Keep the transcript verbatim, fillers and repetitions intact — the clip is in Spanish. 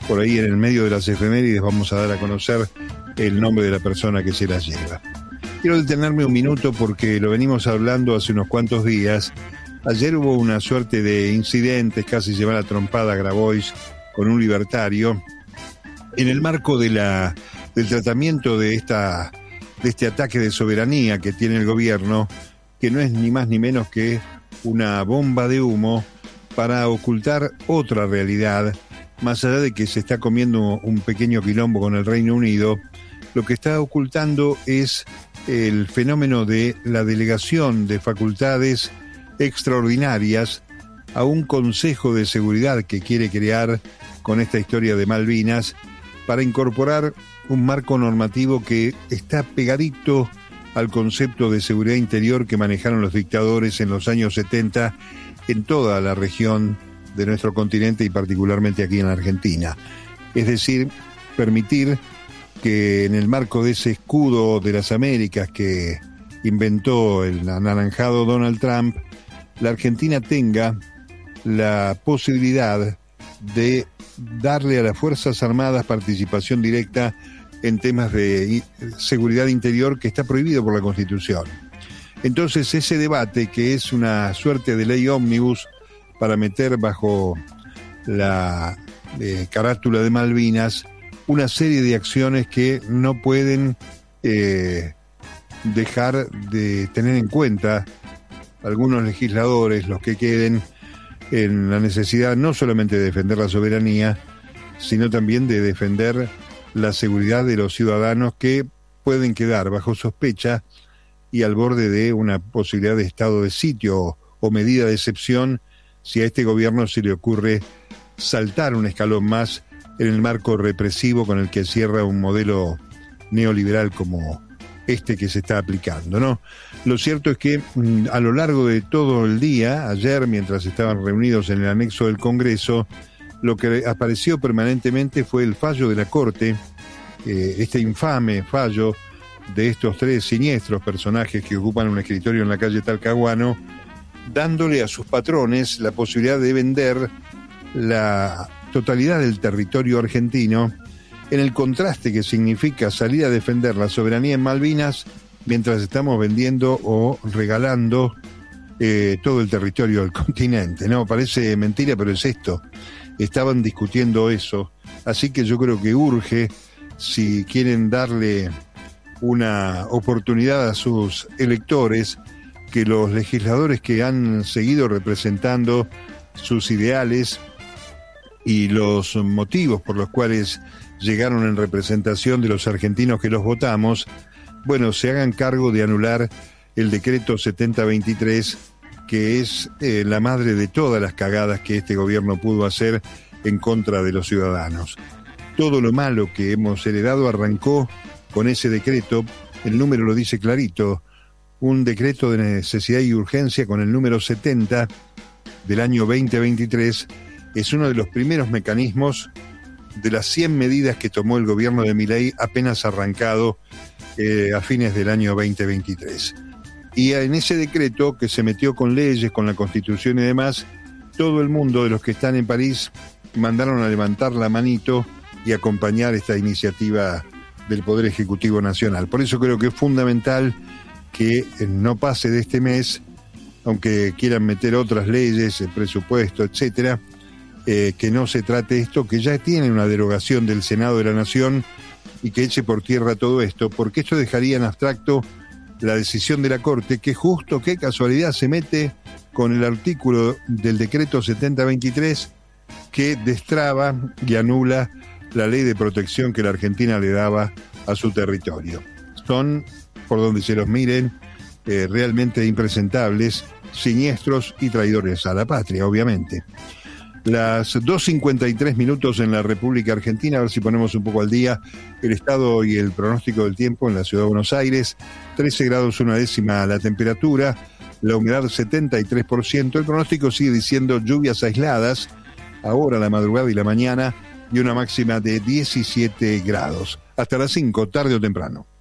por ahí en el medio de las efemérides vamos a dar a conocer el nombre de la persona que se las lleva. Quiero detenerme un minuto porque lo venimos hablando hace unos cuantos días. Ayer hubo una suerte de incidentes, casi se va la trompada a Grabois con un libertario, en el marco de la, del tratamiento de, esta, de este ataque de soberanía que tiene el gobierno, que no es ni más ni menos que una bomba de humo para ocultar otra realidad. Más allá de que se está comiendo un pequeño quilombo con el Reino Unido, lo que está ocultando es el fenómeno de la delegación de facultades extraordinarias a un Consejo de Seguridad que quiere crear con esta historia de Malvinas para incorporar un marco normativo que está pegadito al concepto de seguridad interior que manejaron los dictadores en los años setenta en toda la región de nuestro continente y particularmente aquí en la Argentina. Es decir, permitir que en el marco de ese escudo de las Américas que inventó el anaranjado Donald Trump, la Argentina tenga la posibilidad de darle a las Fuerzas Armadas participación directa en temas de seguridad interior que está prohibido por la Constitución. Entonces ese debate, que es una suerte de ley ómnibus para meter bajo la eh, carátula de Malvinas una serie de acciones que no pueden eh, dejar de tener en cuenta algunos legisladores, los que queden, en la necesidad no solamente de defender la soberanía, sino también de defender la seguridad de los ciudadanos que pueden quedar bajo sospecha y al borde de una posibilidad de estado de sitio o, o medida de excepción si a este gobierno se le ocurre saltar un escalón más en el marco represivo con el que cierra un modelo neoliberal como este que se está aplicando, ¿no? Lo cierto es que mmm, a lo largo de todo el día, ayer mientras estaban reunidos en el anexo del Congreso, lo que apareció permanentemente fue el fallo de la Corte, eh, este infame fallo de estos tres siniestros personajes que ocupan un escritorio en la calle Talcahuano, dándole a sus patrones la posibilidad de vender la totalidad del territorio argentino, en el contraste que significa salir a defender la soberanía en Malvinas mientras estamos vendiendo o regalando eh, todo el territorio del continente. No, parece mentira, pero es esto. Estaban discutiendo eso, así que yo creo que urge, si quieren darle una oportunidad a sus electores, que los legisladores que han seguido representando sus ideales y los motivos por los cuales llegaron en representación de los argentinos que los votamos, bueno, se hagan cargo de anular el decreto setenta veintitrés, que es eh, la madre de todas las cagadas que este gobierno pudo hacer en contra de los ciudadanos. Todo lo malo que hemos heredado arrancó con ese decreto, el número lo dice clarito, un decreto de necesidad y urgencia con el número setenta del año veinte veintitrés, es uno de los primeros mecanismos de las cien medidas que tomó el gobierno de Milei apenas arrancado eh, a fines del año veinte veintitrés. Y en ese decreto, que se metió con leyes, con la Constitución y demás, todo el mundo de los que están en París mandaron a levantar la manito y acompañar esta iniciativa del Poder Ejecutivo Nacional. Por eso creo que es fundamental que no pase de este mes, aunque quieran meter otras leyes, el presupuesto, etcétera, eh, que no se trate esto, que ya tiene una derogación del Senado de la Nación, y que eche por tierra todo esto, porque esto dejaría en abstracto la decisión de la Corte, que justo, qué casualidad, se mete con el artículo del decreto setenta veintitrés que destraba y anula la ley de protección que la Argentina le daba a su territorio. Son, por donde se los miren, eh, realmente impresentables, siniestros y traidores a la patria, obviamente. Las dos cincuenta y tres minutos en la República Argentina, a ver si ponemos un poco al día el estado y el pronóstico del tiempo en la ciudad de Buenos Aires. trece grados una décima la temperatura, la humedad setenta y tres por ciento. El pronóstico sigue diciendo lluvias aisladas, ahora la madrugada y la mañana, y una máxima de diecisiete grados. Hasta las cinco, tarde o temprano.